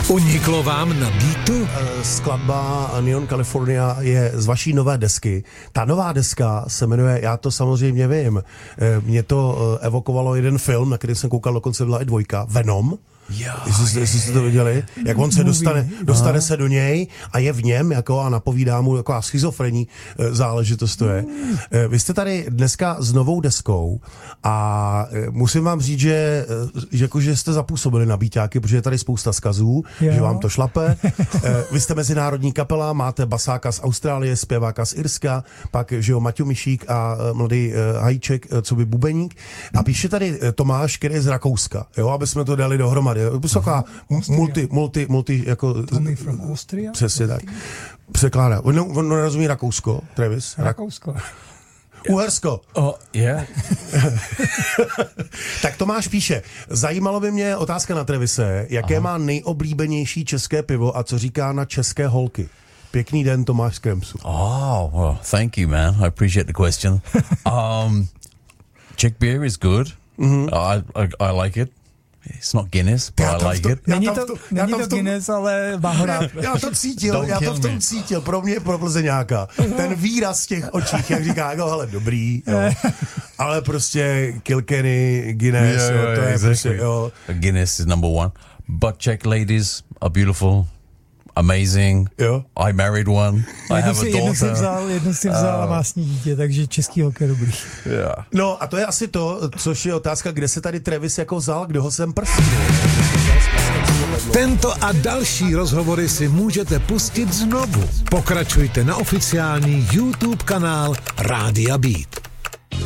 Uniklo vám na beatu? Skladba Neon California je z vaší nové desky. Ta nová deska se jmenuje, já to samozřejmě vím, mě to evokovalo jeden film, na který jsem koukal, dokonce byla i 2, Venom. Jestli jste to viděli, jak on se dostane se do něj a je v něm jako a napovídá mu jako schizofrenní záležitost to je. Vy jste tady dneska s novou deskou a musím vám říct, že jste zapůsobili na bíťáky, protože je tady spousta skazů, že vám to šlape. Vy jste mezinárodní kapela, máte basáka z Austrálie, zpěváka z Irska, pak že jo, Maťo Mišík a mladý Hajíček, co by bubeník. A píše tady Tomáš, který je z Rakouska, jo, aby jsme to dali dohromady. Vysoká multi jako... Tommy from Austria? Přesně tak. Překládá. On rozumí Rakousko, Travis? Rakousko. Uhersko. Tak Tomáš píše, zajímalo by mě otázka na Travise, jaké má nejoblíbenější české pivo a co říká na české holky. Pěkný den, Tomáš z Kremsu. Oh, well, thank you, man. I appreciate the question. Czech beer is good. I like it. It's not Guinness, but I like it. Není to Guinness, ale má ho rád. Já to v tom cítil, pro mě pro Plzeňáka. Ten výraz v těch očích, jak říká, jako, hele, dobrý, jo. Ale prostě Kilkenny, Guinness, to je exactly. Prostě, jo. Guinness is number 1. But Czech ladies are beautiful. Amazing. Jo. I married one. I have a daughter. Jednu si vzal a má s ní dítě, takže český hokej dobrý. Yeah. No a to je asi to, což je otázka, kde se tady Travis jako vzal, kdo ho sem prstil. Tento a další rozhovory si můžete pustit znovu. Pokračujte na oficiální YouTube kanál Rádia Beat.